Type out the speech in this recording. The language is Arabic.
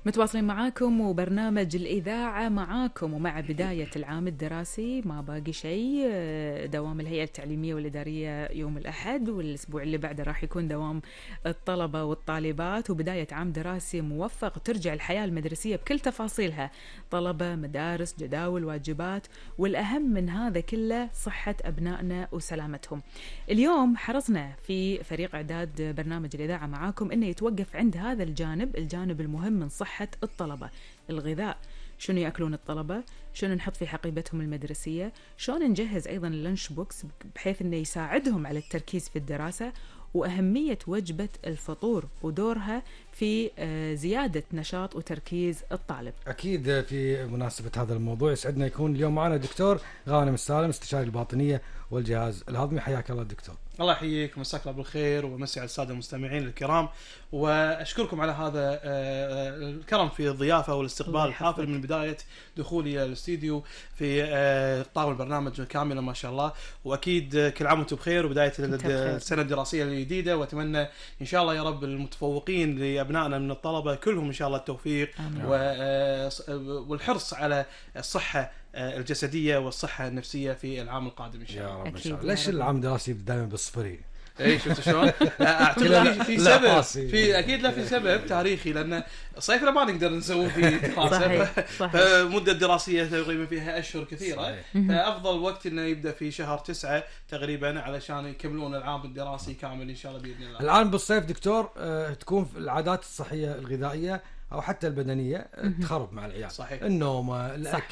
متواصلين معاكم وبرنامج الإذاعة معاكم، ومع بداية العام الدراسي ما باقي شيء. دوام الهيئة التعليمية والإدارية يوم الأحد، والأسبوع اللي بعده راح يكون دوام الطلبة والطالبات، وبداية عام دراسي موفق. ترجع الحياة المدرسية بكل تفاصيلها، طلبة، مدارس، جداول، واجبات، والأهم من هذا كله صحة أبنائنا وسلامتهم. اليوم حرصنا في فريق إعداد برنامج الإذاعة معاكم إنه يتوقف عند هذا الجانب المهم من صحة الطلبة. الغذاء، شنو يأكلون الطلبة، شنو نحط في حقيبتهم المدرسية، شلون نجهز أيضا اللانش بوكس بحيث أنه يساعدهم على التركيز في الدراسة، وأهمية وجبة الفطور ودورها في زيادة نشاط وتركيز الطالب. أكيد في مناسبة هذا الموضوع يسعدنا يكون اليوم معنا دكتور غانم السالم، استشاري الباطنية والجهاز الهضمي. حياك الله دكتور. الله يحييك ومساك الله بالخير ومسي على السادة المستمعين الكرام، وأشكركم على هذا الكرم في الضيافة والاستقبال الحافل من بداية دخولي إلى الاستديو في طاقم البرنامج كاملا ما شاء الله. وأكيد كل عام وانتم بخير وبداية السنة الدراسية الجديدة، وأتمنى إن شاء الله يا رب المتفوقين لأبنائنا من الطلبة كلهم إن شاء الله التوفيق والحرص على الصحة الجسدية والصحة النفسية في العام القادم إن شاء الله. يا رب إن شاء الله. ليش العام الدراسي دائما بالصفري؟ اي شفت شلون؟ اعتقد في سبب، في اكيد لا في سبب تاريخي، لان صيفنا ما نقدر نسوي فيه دراسه، فمده دراسيه تقريبا فيها اشهر كثيره، فافضل وقت انه يبدا في شهر 9 تقريبا علشان يكملون العام الدراسي كامل ان شاء الله باذن الله. الان بالصيف دكتور تكون العادات الصحيه الغذائيه او حتى البدنيه تخرب مع العيال. صحيح. النوم، الاكل،